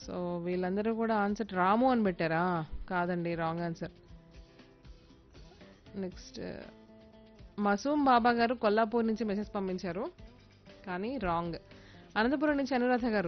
So వీళ్ళందరూ కూడా answer రాము అని పెట్టారా? కాదండి, రాంగ్ ఆన్సర్. నెక్స్ట్ మసూమ్ బాబా గారు కొల్లాపూర్ నుంచి మెసేజ్ పంపించారు కానీ రాంగ్. అనంతపురం నుంచి అనురాధ గారు,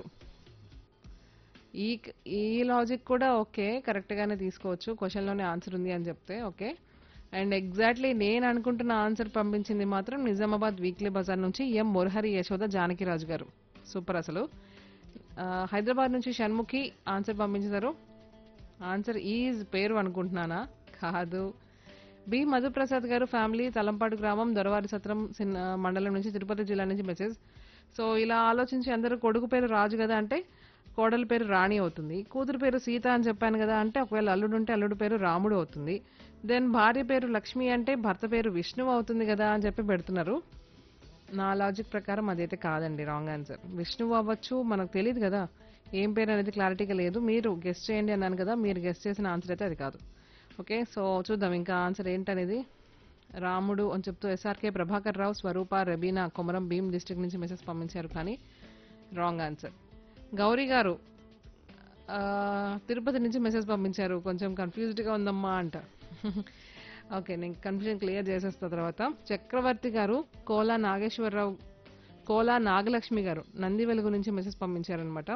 ఈ ఈ లాజిక్ కూడా ఓకే, కరెక్ట్ గానే తీసుకోవచ్చు, క్వశ్చన్ లోనే ఆన్సర్ ఉంది అని చెప్తే ఓకే. అండ్ ఎగ్జాక్ట్లీ నేను అనుకుంటున్న ఆన్సర్ పంపించింది మాత్రం నిజామాబాద్ వీక్లీ బజార్ నుంచి ఎం మురహరి యశోద జానకిరాజు గారు. సూపర్ అసలు. హైదరాబాద్ నుంచి షణ్ముఖి ఆన్సర్ పంపించారు. ఆన్సర్ ఈజ్ పేరు అనుకుంటున్నానా? కాదు. బి మధుప్రసాద్ గారు ఫ్యామిలీ తలంపాడు గ్రామం దొరవారి సత్రం మండలం నుంచి తిరుపతి జిల్లా నుంచి మెసేజ్. సో ఇలా ఆలోచించి అందరూ కొడుకు పేరు రాజు కదా అంటే కోడలి పేరు రాణి అవుతుంది, కూతురు పేరు సీత అని చెప్పాను కదా అంటే ఒకవేళ అల్లుడు ఉంటే అల్లుడు పేరు రాముడు అవుతుంది, దెన్ భార్య పేరు లక్ష్మి అంటే భర్త పేరు విష్ణువు అవుతుంది కదా అని చెప్పి పెడుతున్నారు. నా లాజిక్ ప్రకారం అదైతే కాదండి, రాంగ్ ఆన్సర్. విష్ణువు అవ్వచ్చు, మనకు తెలియదు కదా ఏం పేరు అనేది క్లారిటీగా లేదు. మీరు గెస్ట్ చేయండి అన్నాను కదా, మీరు గెస్ట్ చేసిన ఆన్సర్ అయితే అది కాదు. ఓకే, సో చూద్దాం ఇంకా ఆన్సర్ ఏంటనేది. రాముడు అని చెప్తూ ఎస్ఆర్కే ప్రభాకర్ రావు స్వరూప రబీనా కొమరం భీం డిస్ట్రిక్ట్ నుంచి మెసేజ్ పంపించారు కానీ రాంగ్ ఆన్సర్. గౌరీ గారు ఆ, తిరుపతి నుంచి మెసేజ్ పంపించారు, కొంచెం కన్ఫ్యూజ్డ్గా ఉందమ్మా అంట. ఓకే, నేను కన్ఫ్యూజన్ క్లియర్ చేసేస్తా తర్వాత. చక్రవర్తి గారు కోలా నాగేశ్వరరావు కోలా నాగలక్ష్మి గారు నంది వెలుగు నుంచి మెసేజ్ పంపించారనమాట.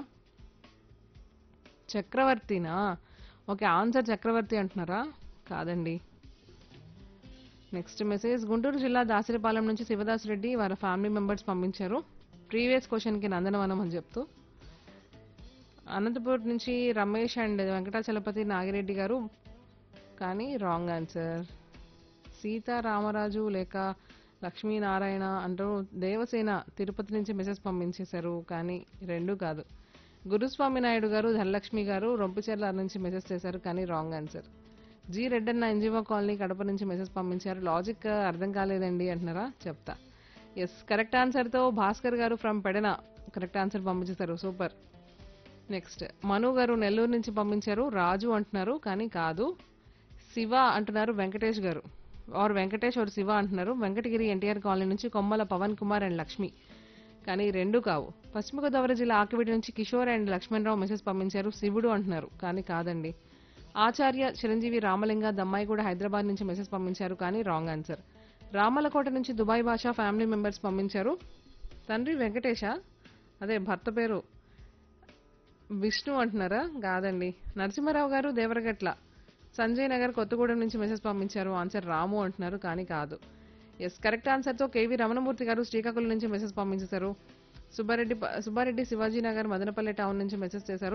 చక్రవర్తినా? ఓకే, ఆన్సర్ చక్రవర్తి అంటున్నారా? కాదండి. నెక్స్ట్ మెసేజ్ గుంటూరు జిల్లా దాసరిపాలెం నుంచి శివదాస్ రెడ్డి వారి ఫ్యామిలీ మెంబర్స్ పంపించారు ప్రీవియస్ క్వశ్చన్కి నందనవనం అని చెప్తూ. అనంతపూర్ నుంచి రమేష్ అండ్ వెంకటాచలపతి నాగిరెడ్డి గారు కానీ రాంగ్ ఆన్సర్. సీతారామరాజు లేక లక్ష్మీనారాయణ అంటూ దేవసేన తిరుపతి నుంచి మెసేజ్ పంపించేశారు కానీ రెండు కాదు. గురుస్వామి నాయుడు గారు ధనలక్ష్మి గారు రొంపిచెర్ల నుంచి మెసేజ్ చేశారు కానీ wrong answer. G Reddanna NGO colony Kadapa నుంచి మెసేజ్ పంపించారు. లాజిక్ అర్థం కాలేదండి అంటున్నారా? చెప్తా. ఎస్, కరెక్ట్ ఆన్సర్తో భాస్కర్ గారు ఫ్రమ్ పెడన కరెక్ట్ ఆన్సర్ పంపించేశారు. సూపర్. నెక్స్ట్ మను గారు నెల్లూరు నుంచి పంపించారు. రాజు అంటున్నారు కానీ కాదు. శివ అంటున్నారు వెంకటేష్ గారు, ఆర్ వెంకటేష్ ఆర్ శివ అంటున్నారు. వెంకటగిరి ఎన్టీఆర్ కాలనీ నుంచి కొమ్మల పవన్ కుమార్ అండ్ లక్ష్మి కానీ రెండు కావు. పశ్చిమ గోదావరి జిల్లా ఆకివీడి నుంచి కిషోర్ అండ్ లక్ష్మణరావు మెసేజ్ పంపించారు. శివుడు అంటున్నారు కానీ కాదండి. ఆచార్య చిరంజీవి రామలింగ దమ్మాయి కూడా హైదరాబాద్ నుంచి మెసేజ్ పంపించారు కానీ రాంగ్ ఆన్సర్. రామలకోట నుంచి దుబాయ్ భాషా ఫ్యామిలీ మెంబర్స్ పంపించారు. తండ్రి వెంకటేశ, అదే భర్త పేరు విష్ణు అంటున్నారా? కాదండి. నరసింహారావు గారు దేవరగట్ల సంజయ్ నగర్ కొత్తగూడెం నుంచి మెసేజ్ పంపించారు. ఆన్సర్ రాము అంటున్నారు కానీ కాదు. ఎస్, కరెక్ట్ ఆన్సర్తో కేవీ రమణమూర్తి గారు శ్రీకాకుళం నుంచి మెసేజ్ పంపించేశారు. సుబ్బారెడ్డి శివాజీ నగర్ మదనపల్లి టౌన్ నుంచి మెసేజ్ చేశారు.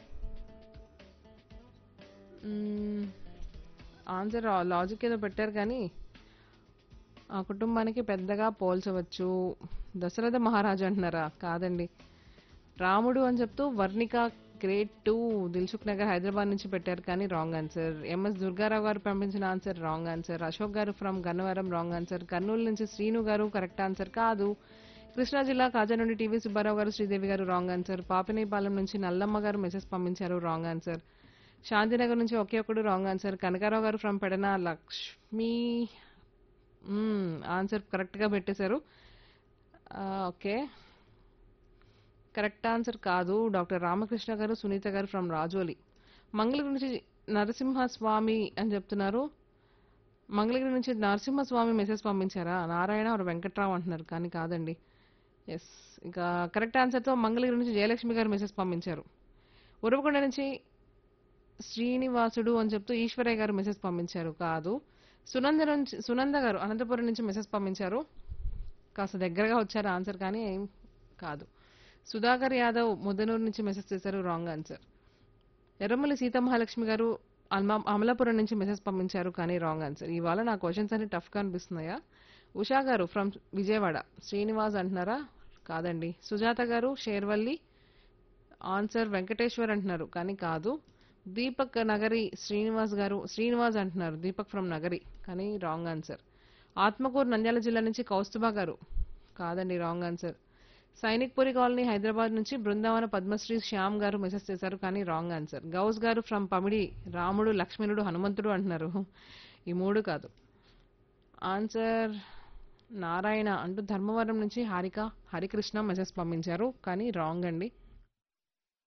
ఆన్సర్ లాజిక్ ఏదో పెట్టారు కానీ ఆ కుటుంబానికి పెద్దగా పోల్చవచ్చు. దశరథ మహారాజు అంటున్నారా? కాదండి. రాముడు అని చెప్తూ వర్ణిక గ్రేడ్ 2 దిల్సుఖ్ నగర్ హైదరాబాద్ నుంచి పెట్టారు కానీ రాంగ్ ఆన్సర్. ఎంఎస్ దుర్గారావు గారు పంపించిన answer wrong answer. Ashok garu from Gannavaram wrong answer. Kurnool నుంచి శ్రీను గారు కరెక్ట్ ఆన్సర్ కాదు. కృష్ణా జిల్లా కాజా నుండి టీవీ సుబ్బారావు గారు శ్రీదేవి గారు రాంగ్ ఆన్సర్. పాపినేపాలెం నుంచి నల్లమ్మ గారు మెసేజ్ పంపించారు రాంగ్ ఆన్సర్. శాంతినగర్ నుంచి ఒకే ఒకడు రాంగ్ ఆన్సర్. కనకారావు గారు from Pedana Lakshmi answer correct గా పెట్టేశారు. ఓకే, కరెక్ట్ ఆన్సర్ కాదు. డాక్టర్ రామకృష్ణ గారు సునీత గారు ఫ్రమ్ రాజోలి. మంగళగిరి నుంచి నరసింహస్వామి అని చెప్తున్నారు. మంగళగిరి నుంచి నరసింహస్వామి మెసేజ్ పంపించారా? నారాయణ ఆర్ వెంకట్రావు అంటున్నారు కానీ కాదండి. ఎస్, ఇంకా కరెక్ట్ ఆన్సర్తో మంగళగిరి నుంచి జయలక్ష్మి గారు మెసేజ్ పంపించారు. ఉరవకొండ నుంచి శ్రీనివాసుడు అని చెప్తూ ఈశ్వరయ్య గారు మెసేజ్ పంపించారు కాదు. సునంద గారు అనంతపురం నుంచి మెసేజ్ పంపించారు. కాస్త దగ్గరగా వచ్చారు ఆన్సర్ కానీ ఏం కాదు. సుధాకర్ యాదవ్ ముద్దనూరు నుంచి మెసేజ్ చేశారు రాంగ్ ఆన్సర్. ఎర్రమల్లి సీతమహాలక్ష్మి గారు అమలాపురం నుంచి మెసేజ్ పంపించారు కానీ రాంగ్ ఆన్సర్. ఇవాళ నా క్వశ్చన్స్ అన్ని టఫ్గా అనిపిస్తున్నాయా? ఉషా గారు ఫ్రమ్ విజయవాడ శ్రీనివాస్ అంటున్నారా? కాదండి. సుజాత గారు షేర్వల్లి ఆన్సర్ వెంకటేశ్వర్ అంటున్నారు కానీ కాదు. దీపక్ నగరి శ్రీనివాస్ అంటున్నారు. దీపక్ ఫ్రమ్ నగరి కానీ రాంగ్ ఆన్సర్. ఆత్మకూరు నంద్యాల జిల్లా నుంచి కౌస్తుభా గారు కాదండి, wrong answer. Sainikpuri colony Hyderabad నుంచి బృందావన పద్మశ్రీ శ్యామ్ గారు మెసేజ్ చేశారు కానీ రాంగ్ ఆన్సర్. గౌస్ గారు ఫ్రమ్ పమిడి రాముడు లక్ష్మణుడు హనుమంతుడు అంటున్నారు. ఈ మూడు కాదు. ఆన్సర్ నారాయణ అంటూ ధర్మవరం నుంచి హరికృష్ణ మెసేజ్ పంపించారు కానీ రాంగ్ అండి.